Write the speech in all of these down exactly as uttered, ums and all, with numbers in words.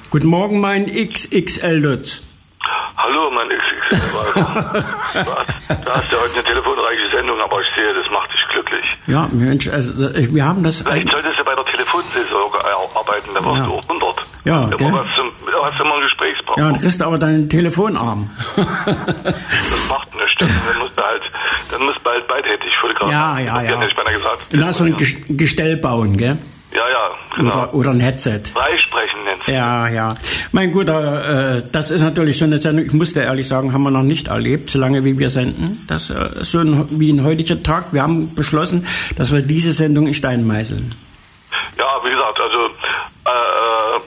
Guten Morgen, mein X X L-Lutz. Hallo, mein X X L-Walter. Da hast du heute eine telefonreiche Sendung, aber ich sehe, das macht dich glücklich. Ja, Mensch, also wir haben das... Vielleicht solltest du bei der Telefonsaison arbeiten, da wirst ja. du auch hundert. Ja, immer gell? was zum, hast du immer einen Gesprächspartner. Ja, du kriegst aber deinen Telefonarm. Das macht nichts. Dann musst du halt, dann musst du halt beidhändig fotografieren. Ja, ja, ja. Hätte ich beinahe gesagt. Und da so ein Gestell bauen, gell? Ja, ja, genau. Oder, oder ein Headset. Freisprechen nennt sich. Ja, ja. Mein Guter, äh, das ist natürlich so eine Sendung, ich muss dir ehrlich sagen, haben wir noch nicht erlebt, solange wie wir senden. Das äh, so ein, wie ein heutiger Tag. Wir haben beschlossen, dass wir diese Sendung in Stein meißeln. Ja, wie gesagt, also äh,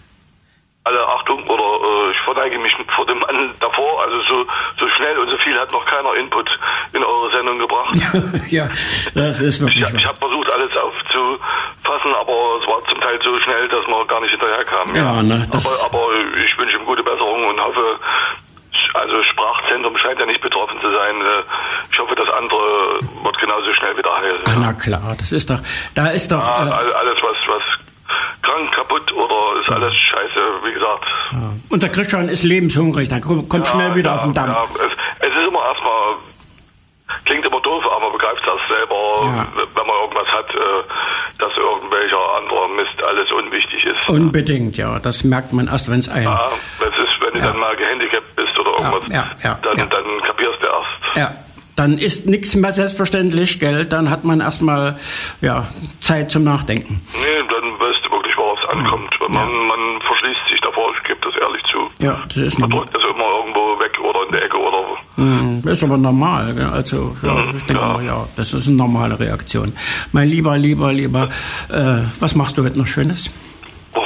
alle Achtung, oder äh, ich verneige mich vor dem Mann davor, also so, so schnell und so viel hat noch keiner Input in eure Sendung gebracht. Ja, das ist wirklich Ich, ich habe versucht, alles aufzufassen, aber es war zum Teil so schnell, dass man gar nicht hinterherkam. Ja, ja. ne, das aber, aber ich wünsche ihm gute Besserung und hoffe, also Sprachzentrum scheint ja nicht betroffen zu sein. Ich hoffe, das andere wird genauso schnell wieder heil. Ach, na klar, das ist doch, da ist doch... Ja, äh, alles, was, was krank, kaputt oder ist alles scheiße, wie gesagt. Ja. Und der Christian ist lebenshungrig, der kommt ja, schnell wieder ja, auf den Damm. Ja, es, es ist immer erstmal, klingt immer doof, aber man begreift das selber, ja. Wenn man irgendwas hat, dass irgendwelcher anderer Mist alles unwichtig ist. Unbedingt, ja, das merkt man erst, wenn es ein... Ja, das ist, wenn ja. du dann mal gehandicapt bist oder irgendwas, ja, ja, ja, dann, ja. dann kapierst du erst. Ja. Dann ist nichts mehr selbstverständlich, gell? Dann hat man erstmal ja, Zeit zum Nachdenken. Nee, dann weißt du wirklich, worauf es ankommt. Ja. Man, man verschließt sich davor, ich gebe das ehrlich zu. Ja, das ist man normal. drückt das immer irgendwo weg oder in der Ecke oder wo. Mm, das ist aber normal, gell? Also ja, mhm, ich denke ja. mal, ja, das ist eine normale Reaktion. Mein lieber, lieber, lieber, äh, was machst du heute noch Schönes? Oh,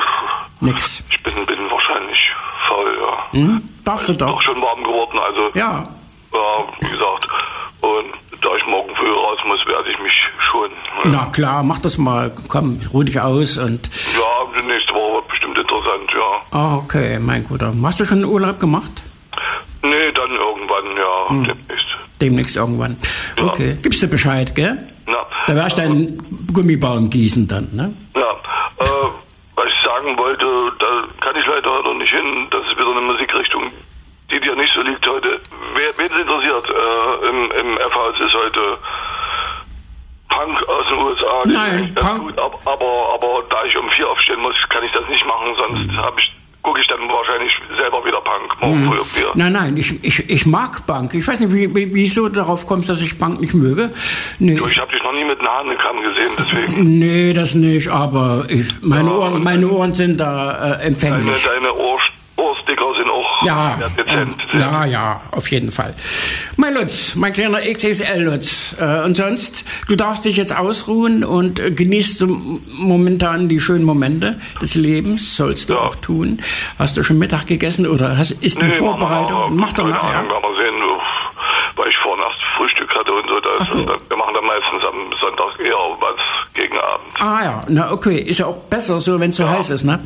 Nix. Ich bin, bin wahrscheinlich faul, ja. Hm? Darfst du ist doch. doch schon warm geworden, also. Ja. Ja, wie gesagt, und da ich morgen früh raus muss, werde ich mich schonen. Na klar, mach das mal. Komm, ruh dich aus und... Ja, die nächste Woche wird bestimmt interessant, ja. Ah, okay, mein Guter. Hast du schon einen Urlaub gemacht? Nee, dann irgendwann, ja, hm. demnächst. Demnächst irgendwann. Ja. Okay, gibst du Bescheid, gell? Na, da wärst du also, einen Gummibaum gießen dann, ne? Ja, äh, was ich sagen wollte, da kann ich leider noch nicht hin, das ist wieder eine Musikrichtung, die dir nicht so liegt heute. Wer, wen es interessiert, äh, im, im F H S ist heute Punk aus den U S A. Nein, Punk. Gut, aber, aber, aber da ich um vier aufstehen muss, kann ich das nicht machen, sonst mhm. habe ich gucke ich dann wahrscheinlich selber wieder Punk. Morgen mhm. früh um vier. Nein, nein, ich, ich, ich mag Punk. Ich weiß nicht, wie, wie, wieso du darauf kommst, dass ich Punk nicht möge. Nee, du, ich habe dich noch nie mit einer Hahnenkamm gesehen, deswegen. Nee, das nicht, aber ich, meine, ja, Ohren, meine Ohren sind da äh, empfänglich. Deine, deine Ohr, Ohrsticker sind auch ja, sehr dezent. Äh, ja, ja, auf jeden Fall. Mein Lutz, mein kleiner X X L-Lutz. Äh, und sonst, du darfst dich jetzt ausruhen und äh, genießt so momentan die schönen Momente des Lebens, sollst du ja. auch tun. Hast du schon Mittag gegessen oder hast, ist eine nee, Vorbereitung? Mach doch nachher. Ahnung, mal sehen, weil ich vorhin erst Frühstück hatte und so. Da ist so. Das, wir machen dann meistens am Sonntag eher was gegen Abend. Ah ja, na okay, ist ja auch besser so, wenn es so ja. heiß ist, ne?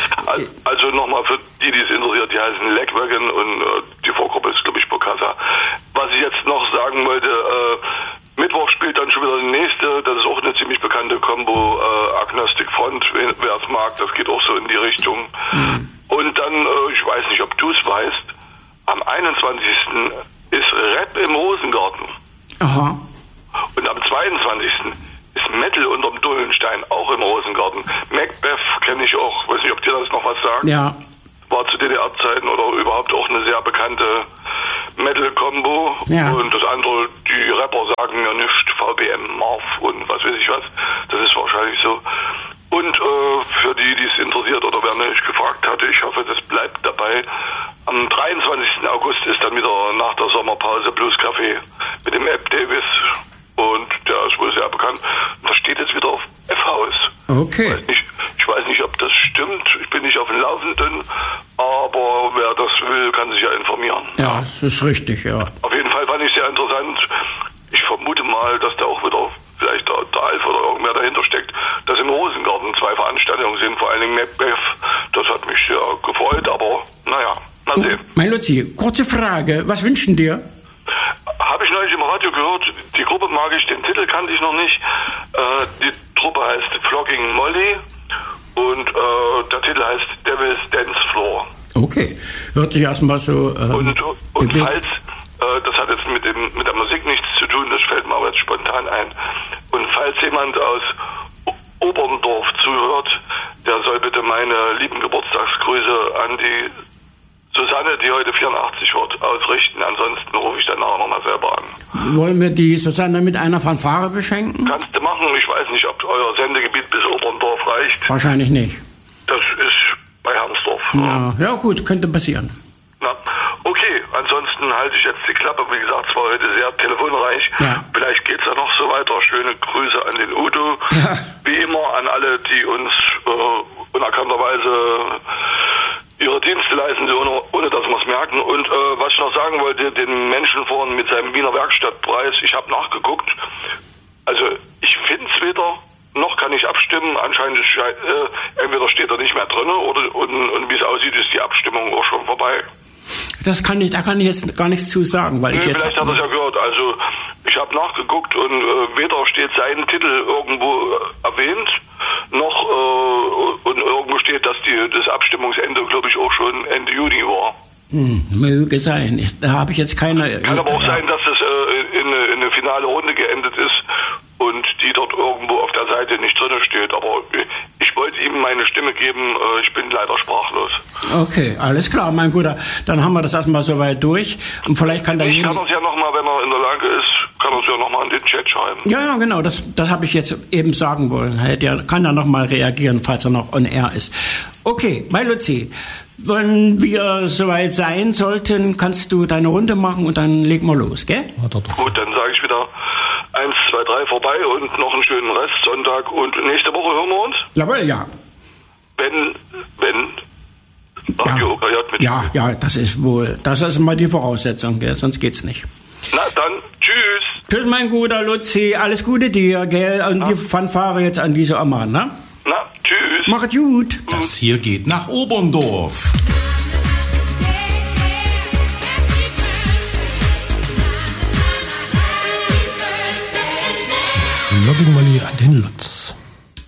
Also nochmal für die, die es interessiert, die heißen Legwagon und äh, die Vorgruppe ist, glaube ich, Bokassa. Was ich jetzt noch sagen wollte, äh, Mittwoch spielt dann schon wieder die nächste, das ist auch eine ziemlich bekannte Combo, äh, Agnostic Front, wer es mag, das geht auch so in die Richtung. Mhm. Und dann, äh, ich weiß nicht, ob du es weißt, am einundzwanzigsten ist Rap im Rosengarten. Aha. Und am zweiundzwanzigsten ist Metal unterm Dullenstein, auch im Rosengarten. Macbeth kenne ich auch, weiß nicht, ob dir das noch was sagt. Ja. War zu D D R-Zeiten oder überhaupt auch eine sehr bekannte Metal-Kombo. Ja. Und das andere, die Rapper sagen ja nicht, V B M, Marv und was weiß ich was. Das ist wahrscheinlich so. Und äh, für die, die es interessiert oder wer mich gefragt hatte, ich hoffe, das bleibt dabei. Am dreiundzwanzigsten August ist dann wieder nach der Sommerpause Blues Café mit dem Eb Davis. Und der ist wohl sehr bekannt. Da steht jetzt wieder auf F H S. Okay. Ich weiß nicht, ich weiß nicht, ob das stimmt. Ich bin nicht auf dem Laufenden. Aber wer das will, kann sich ja informieren. Ja, das ist richtig, ja. Auf jeden Fall fand ich sehr interessant. Ich vermute mal, dass da auch wieder vielleicht der, der Alf oder irgendwer dahinter steckt, dass im Rosengarten zwei Veranstaltungen sind, vor allen Dingen Macbeth. Das hat mich sehr gefreut, aber naja, mal sehen. Mein Luzi, kurze Frage, was wünschen dir? Habe ich neulich im Radio gehört, die Gruppe mag ich, den Titel kannte ich noch nicht. Äh, die Truppe heißt Flogging Molly und äh, der Titel heißt Der Devil's Dance Floor. Okay, hört sich erstmal so... Äh, und und falls, äh, das hat jetzt mit, dem, mit der Musik nichts zu tun, das fällt mir aber jetzt spontan ein. Und falls jemand aus Oberndorf zuhört, der soll bitte meine lieben Geburtstagsgrüße an die Susanne, die heute vierundachtzig wird, ausrichten. Ansonsten rufe ich dann auch nochmal selber an. Wollen wir die Susanne mit einer Fanfare beschenken? Kannst du machen. Ich weiß nicht, ob euer Sendegebiet bis Oberndorf reicht. Wahrscheinlich nicht. Das ist bei Hermsdorf. Ja, ja gut, könnte passieren. Na, okay, ansonsten halte ich jetzt die Klappe. Wie gesagt, es war heute sehr telefonreich. Ja. Vielleicht geht es ja noch so weiter. Schöne Grüße an den Udo. Ja. Wie immer an alle, die uns äh, unerkannterweise ihre Dienste leisten, ohne, ohne dass wir es merken. Und äh, was ich noch sagen wollte, den Menschen vorhin mit seinem Wiener Werkstattpreis, ich habe nachgeguckt. Also ich finde es weder, noch kann ich abstimmen. Anscheinend ist, äh, entweder steht er nicht mehr drin oder und, und wie es aussieht, ist die Abstimmung auch schon vorbei. Das kann ich, da kann ich jetzt gar nichts zu sagen, weil nee, ich jetzt... Vielleicht hat er es ja gehört. Also ich habe nachgeguckt und äh, weder steht sein Titel irgendwo äh, erwähnt, noch äh, und irgendwo steht, dass die, das Abstimmungsende, glaube ich, auch schon Ende Juni war. Hm, möge sein. Ich, da habe ich jetzt keine... Kann aber auch äh, sein, dass es äh, in, in eine finale Runde geendet ist und die dort irgendwo auf der Seite nicht drin steht. Aber ich wollte ihm meine Stimme geben. Äh, ich bin leider sprachlos. Okay, alles klar, mein Guter. Dann haben wir das erstmal soweit durch. Und vielleicht kann da Ich kann uns ja nochmal, wenn er in der Lage ist, kann uns ja nochmal in den Chat schreiben. Ja, ja, genau. Das, das habe ich jetzt eben sagen wollen. Er kann ja nochmal reagieren, falls er noch on air ist. Okay, bei Luzi. Wenn wir soweit sein sollten, kannst du deine Runde machen und dann legen wir los, gell? Ja, doch, doch. Gut, dann sage ich wieder eins, zwei, drei vorbei und noch einen schönen Rest Sonntag und nächste Woche hören wir uns? Jawohl, ja. Wenn, wenn Radio O K J mit Ja, ja, das ist wohl, das ist mal die Voraussetzung, gell? Sonst geht's nicht. Na dann, tschüss. Tschüss, mein guter Luzi, alles Gute dir, gell? Und ja. Die Fanfare jetzt an diese Oma, ne? Na, tschüss. Macht gut. Das hier geht nach Oberndorf. Logging Money an den Lutz.